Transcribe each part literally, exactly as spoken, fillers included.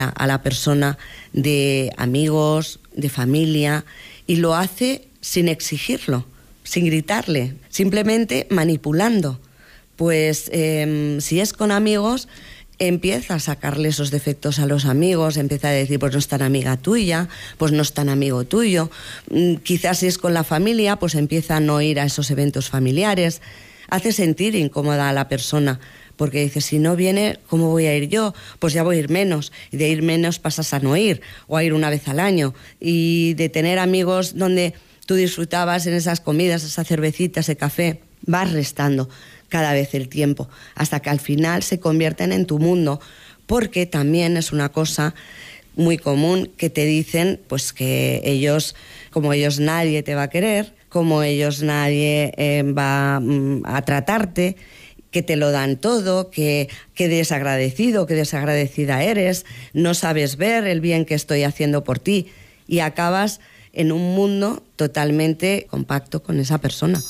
a la persona de amigos, de familia, y lo hace sin exigirlo, sin gritarle, simplemente manipulando. Pues eh, si es con amigos, empieza a sacarle esos defectos a los amigos, empieza a decir, pues no es tan amiga tuya, pues no es tan amigo tuyo. Quizás si es con la familia, pues empieza a no ir a esos eventos familiares, hace sentir incómoda a la persona, porque dice, si no viene, ¿cómo voy a ir yo? Pues ya voy a ir menos, y de ir menos pasas a no ir, o a ir una vez al año, y de tener amigos donde tú disfrutabas en esas comidas, esa cervecita, ese café, vas restando cada vez el tiempo, hasta que al final se convierten en tu mundo, porque también es una cosa muy común que te dicen pues que ellos, como ellos nadie te va a querer, como ellos nadie eh, va mm, a tratarte, que te lo dan todo, que, que desagradecido, que desagradecida eres, no sabes ver el bien que estoy haciendo por ti, y acabas en un mundo totalmente compacto con esa persona.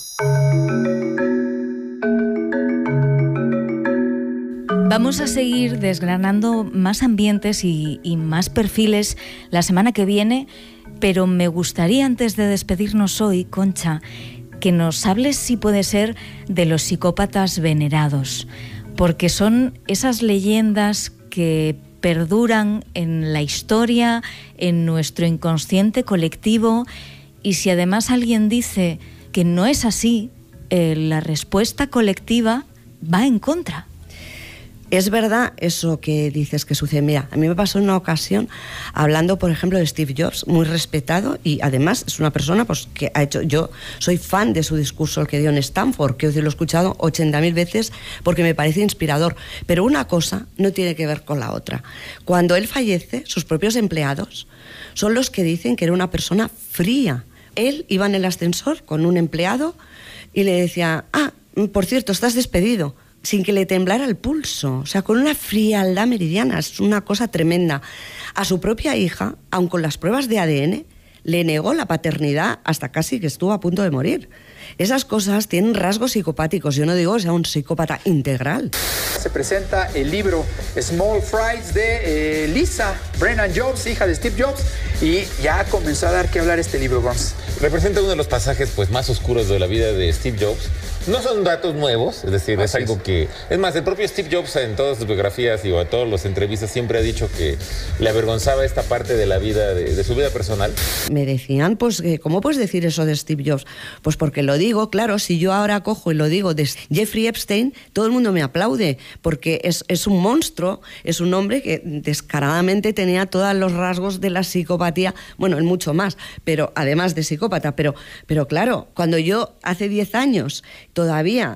Vamos a seguir desgranando más ambientes y, y más perfiles la semana que viene, pero me gustaría, antes de despedirnos hoy, Concha, que nos hables, si puede ser, de los psicópatas venerados, porque son esas leyendas que perduran en la historia, en nuestro inconsciente colectivo, y si además alguien dice que no es así, eh, la respuesta colectiva va en contra. Es verdad eso que dices que sucede. Mira, a mí me pasó en una ocasión hablando, por ejemplo, de Steve Jobs, muy respetado, y además es una persona pues, que ha hecho... Yo soy fan de su discurso, el que dio en Stanford, que lo he escuchado ochenta mil veces porque me parece inspirador. Pero una cosa no tiene que ver con la otra. Cuando él fallece, sus propios empleados son los que dicen que era una persona fría. Él iba en el ascensor con un empleado y le decía, ah, por cierto, estás despedido, sin que le temblara el pulso, o sea, con una frialdad meridiana. Es una cosa tremenda. A su propia hija, aun con las pruebas de A D N, le negó la paternidad hasta casi que estuvo a punto de morir. Esas cosas tienen rasgos psicopáticos. Yo no digo que sea un psicópata integral. Se presenta el libro Small Fries de eh, Lisa Brennan Jobs, hija de Steve Jobs, y ya comenzó a dar que hablar este libro, Gonz. Representa uno de los pasajes pues, más oscuros de la vida de Steve Jobs. No son datos nuevos, es decir, Así es algo es. que... Es más, el propio Steve Jobs en todas sus biografías y en todas las entrevistas siempre ha dicho que le avergonzaba esta parte de la vida, de, de su vida personal. Me decían, pues, ¿cómo puedes decir eso de Steve Jobs? Pues porque lo digo, claro, si yo ahora cojo y lo digo de Jeffrey Epstein, todo el mundo me aplaude, porque es, es un monstruo, es un hombre que descaradamente tenía todos los rasgos de la psicopatía, bueno, en mucho más, pero además de psicópata, pero, pero claro, cuando yo hace diez años todavía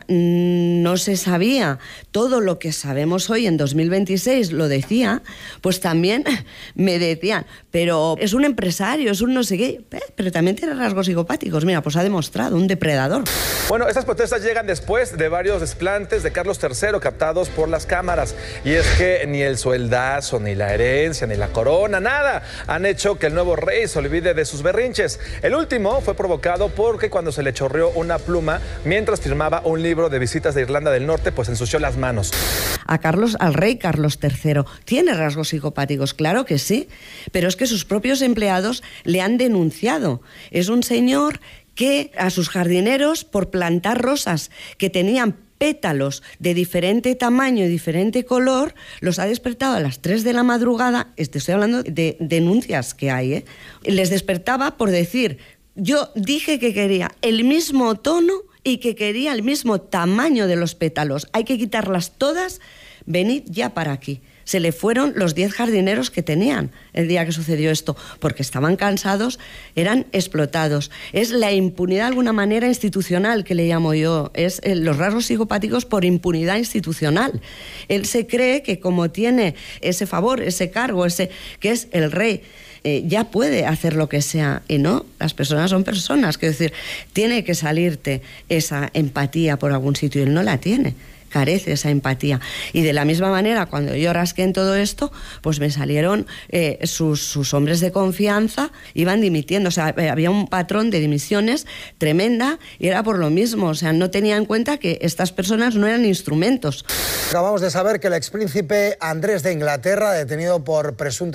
no se sabía todo lo que sabemos hoy en dos mil veintiséis, lo decía, pues también me decían, pero es un empresario, es un no sé qué, pero también tiene rasgos psicopáticos. Mira, pues ha demostrado, un depredador. Bueno, estas protestas llegan después de varios desplantes de Carlos tercero captados por las cámaras. Y es que ni el sueldazo, ni la herencia, ni la corona, nada han hecho que el nuevo rey se olvide de sus berrinches. El último fue provocado porque cuando se le chorreó una pluma mientras firmaba un libro de visitas de Irlanda del Norte, pues ensució las manos. A Carlos, al rey Carlos tercero, ¿tiene rasgos psicopáticos? Claro que sí, pero es que sus propios empleados le han denunciado. Es un señor que a sus jardineros, por plantar rosas que tenían pétalos de diferente tamaño y diferente color, los ha despertado a las tres de la madrugada. Estoy hablando de denuncias que hay, ¿eh? Les despertaba por decir, yo dije que quería el mismo tono y que quería el mismo tamaño de los pétalos. Hay que quitarlas todas, venid ya para aquí. Se le fueron los diez jardineros que tenían el día que sucedió esto, porque estaban cansados, eran explotados. Es la impunidad de alguna manera institucional, que le llamo yo. Es los rasgos psicopáticos por impunidad institucional. Él se cree que como tiene ese favor, ese cargo, ese que es el rey, eh, ya puede hacer lo que sea. Y no, las personas son personas. Quiero decir, tiene que salirte esa empatía por algún sitio y él no la tiene. carece esa empatía. Y de la misma manera, cuando yo rasqué en todo esto, pues me salieron eh, sus, sus hombres de confianza, iban dimitiendo, o sea, había un patrón de dimisiones tremenda y era por lo mismo, o sea, no tenía en cuenta que estas personas no eran instrumentos. Acabamos de saber que el expríncipe Andrés de Inglaterra, detenido por presunta